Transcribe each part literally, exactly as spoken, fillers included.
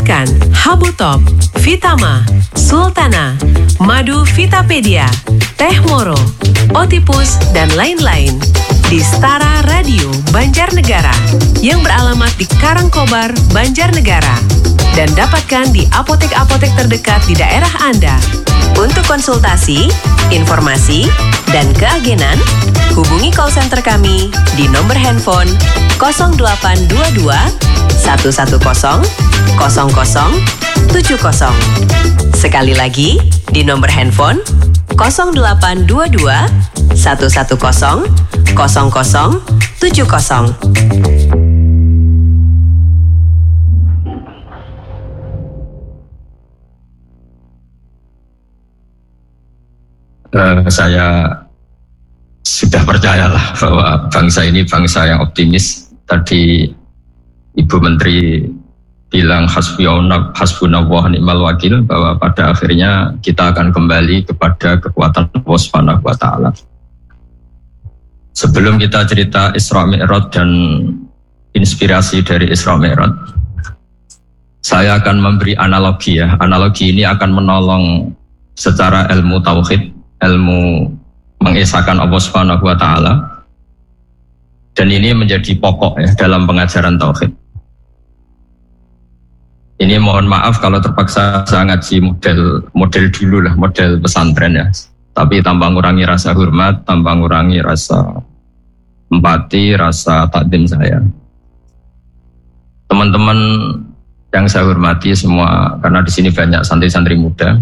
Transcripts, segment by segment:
Dapatkan Habutop, Vitama, Sultana, Madu Vitapedia, Teh Moro, Otipus, dan lain-lain di Stara Radio Banjarnegara yang beralamat di Karangkobar, Banjarnegara. Dan dapatkan di apotek-apotek terdekat di daerah Anda. Untuk konsultasi, informasi, dan keagenan, hubungi call center kami di nomor handphone nol delapan dua dua satu satu nol nol nol tujuh nol. Sekali lagi di nomor handphone nol delapan dua dua satu satu nol nol nol tujuh nol. Uh, saya sudah percayalah bahwa bangsa ini bangsa yang optimis. Tadi Ibu Menteri bilang hasbunallah hasbunallah ni'mal wakil, bahwa pada akhirnya kita akan kembali kepada kekuatan Allah Subhanahu wa taala. Sebelum kita cerita Isra Mi'raj dan inspirasi dari Isra Mi'raj, saya akan memberi analogi ya. Analogi ini akan menolong secara ilmu tauhid, ilmu mengesahkan Allah Subhanahu wa taala, dan ini menjadi pokok ya dalam pengajaran tauhid. Ini mohon maaf kalau terpaksa saya ngaji model model dulu lah, model pesantren ya. Tapi tanpa ngurangi rasa hormat, tanpa ngurangi rasa empati, rasa takdim saya. Teman-teman yang saya hormati semua, karena di sini banyak santri-santri muda.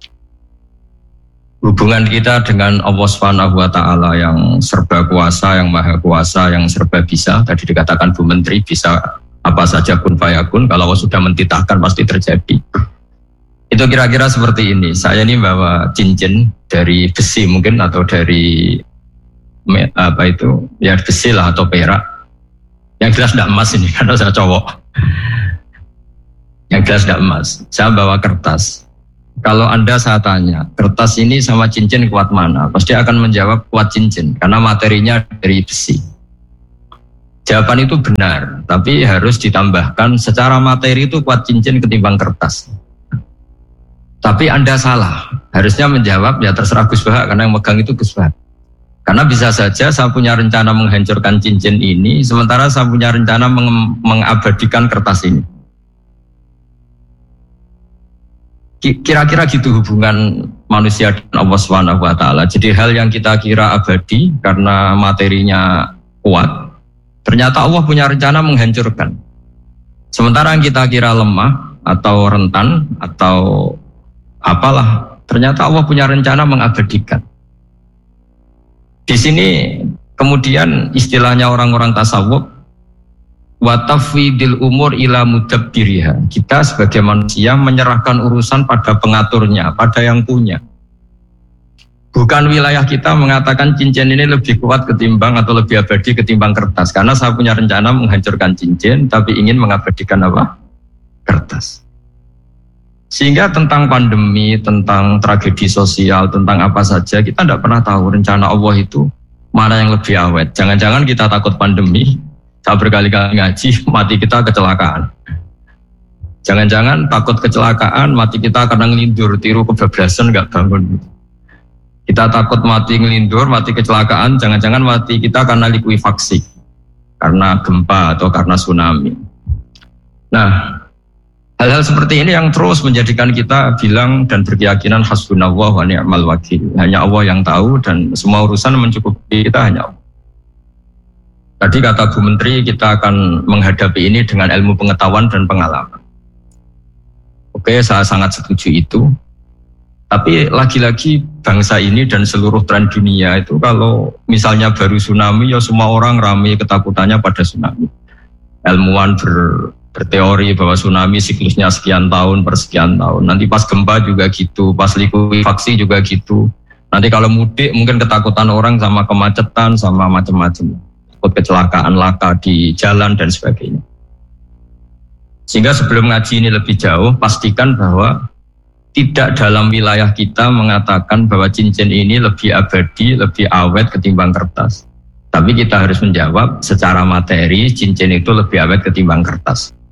Hubungan kita dengan Allah Subhanahu wa taala yang serba kuasa, yang maha kuasa, yang serba bisa. Tadi dikatakan Bu Menteri bisa apa saja kun fayakun, kalau Allah sudah mentitahkan pasti terjadi. Itu kira-kira seperti ini. Saya ini bawa cincin dari besi mungkin, atau dari apa itu, ya besi lah atau perak. Yang jelas tidak emas ini karena saya cowok. Yang jelas tidak emas. Saya bawa kertas. Kalau Anda saya tanya, kertas ini sama cincin kuat mana? Pasti akan menjawab kuat cincin, karena materinya dari besi. Jawaban itu benar, tapi harus ditambahkan secara materi itu kuat cincin ketimbang kertas. Tapi Anda salah, harusnya menjawab ya terserah Gus Bahak, karena yang megang itu Gus Bahak. Karena bisa saja saya punya rencana menghancurkan cincin ini, sementara saya punya rencana meng- mengabadikan kertas ini. Kira-kira gitu hubungan manusia dan Allah Subhanahu wa taala. Jadi hal yang kita kira abadi karena materinya kuat, ternyata Allah punya rencana menghancurkan. Sementara yang kita kira lemah atau rentan atau apalah, ternyata Allah punya rencana mengabadikan. Di sini kemudian istilahnya orang-orang tasawuf, wa tafwidil umur ila mudabbiriha. Kita sebagai manusia menyerahkan urusan pada pengaturnya, pada yang punya. Bukan wilayah kita mengatakan cincin ini lebih kuat ketimbang atau lebih abadi ketimbang kertas. Karena saya punya rencana menghancurkan cincin, tapi ingin mengabadikan apa? Kertas. Sehingga tentang pandemi, tentang tragedi sosial, tentang apa saja, kita tidak pernah tahu rencana Allah itu mana yang lebih awet. Jangan-jangan kita takut pandemi, saya berkali-kali ngaji, mati kita kecelakaan. Jangan-jangan takut kecelakaan, mati kita karena ngelindur, tiru kebablasan, nggak bangun. Kita takut mati ngelindur, mati kecelakaan, jangan-jangan mati kita karena likuifaksi, karena gempa atau karena tsunami. Nah, hal-hal seperti ini yang terus menjadikan kita bilang dan berkeyakinan hasbunallah wa ni'mal wakil. Hanya Allah yang tahu dan semua urusan mencukupi kita hanya Allah. Tadi kata Bu Menteri, kita akan menghadapi ini dengan ilmu pengetahuan dan pengalaman. Oke, saya sangat setuju itu. Tapi lagi-lagi bangsa ini dan seluruh tren dunia itu kalau misalnya baru tsunami, ya semua orang ramai ketakutannya pada tsunami. Ilmuwan ber, berteori bahwa tsunami siklusnya sekian tahun per sekian tahun. Nanti pas gempa juga gitu, pas likuifaksi juga gitu. Nanti kalau mudik mungkin ketakutan orang sama kemacetan, sama macam-macam. Kecelakaan laka di jalan dan sebagainya. Sehingga sebelum ngaji ini lebih jauh, pastikan bahwa tidak dalam wilayah kita mengatakan bahwa cincin ini lebih abadi, lebih awet ketimbang kertas. Tapi kita harus menjawab secara materi cincin itu lebih awet ketimbang kertas.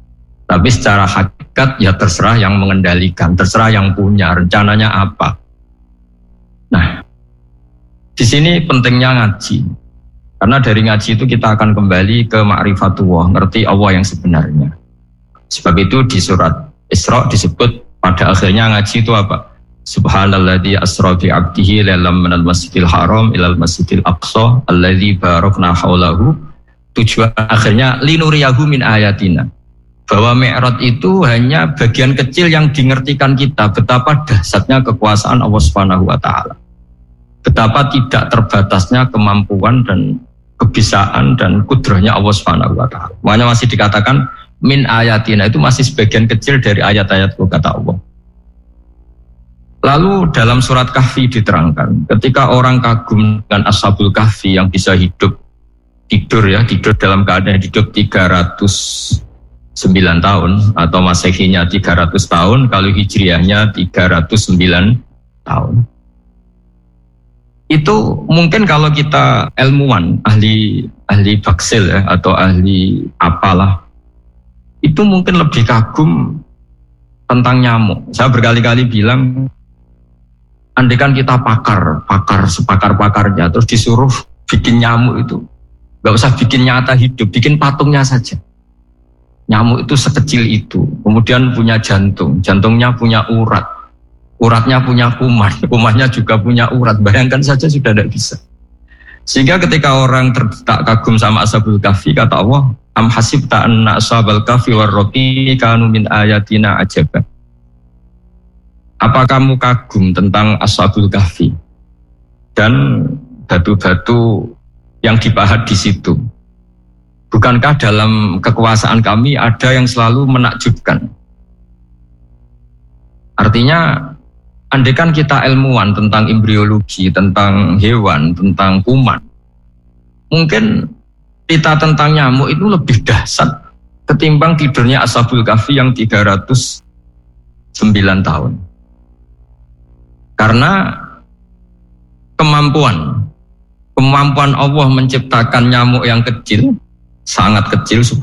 Tapi secara hakikat ya terserah yang mengendalikan, terserah yang punya, rencananya apa. Nah, di sini pentingnya ngaji. Karena dari ngaji itu kita akan kembali ke ma'rifatullah, ngerti Allah yang sebenarnya. Sebab itu di surat Isra disebut pada akhirnya ngaji itu apa? Subhanalladzi asra bi 'abdihi lailam minal masjidil haram ilal masjidil aqsa alladzi barakna haulahu. Tujuan akhirnya linuriyahu min ayatina. Bahwa Mi'raj itu hanya bagian kecil yang dingertikan kita betapa dahsyatnya kekuasaan Allah Subhanahu wa taala. Betapa tidak terbatasnya kemampuan dan kebisaan dan kudrahnya Allah Subhanahu wa taala. Makanya masih dikatakan min ayatina, itu masih sebagian kecil dari ayat-ayatku, kata Allah. Lalu dalam surat Kahfi diterangkan, ketika orang kagum dengan Ashabul Kahfi yang bisa hidup, tidur ya, tidur dalam keadaan hidup tiga ratus sembilan tahun, atau Masehinya tiga ratus tahun, kalau Hijriahnya tiga ratus sembilan tahun. Itu mungkin kalau kita ilmuwan, ahli ahli baksil ya, atau ahli apalah, itu mungkin lebih kagum tentang nyamuk. Saya berkali-kali bilang, andaikan kita pakar, pakar sepakar-pakarnya, terus disuruh bikin nyamuk itu, gak usah bikin nyata hidup, bikin patungnya saja. Nyamuk itu sekecil itu, kemudian punya jantung, jantungnya punya urat, uratnya punya kuman, kumannya juga punya urat. Bayangkan saja sudah tidak bisa. Sehingga ketika orang terdetak kagum sama Ashabul Kahfi, kata Allah, am hasibta anna ashabal kahfi warraqi kanu min ayatina ajaba. Apa kamu kagum tentang Ashabul Kahfi dan batu-batu yang dipahat di situ? Bukankah dalam kekuasaan kami ada yang selalu menakjubkan? Artinya, andaikan kita ilmuwan tentang embriologi, tentang hewan, tentang kuman, mungkin cerita tentang nyamuk itu lebih dahsyat ketimbang tidurnya Ashabul Kahfi yang tiga ratus sembilan tahun. Karena kemampuan kemampuan Allah menciptakan nyamuk yang kecil, sangat kecil,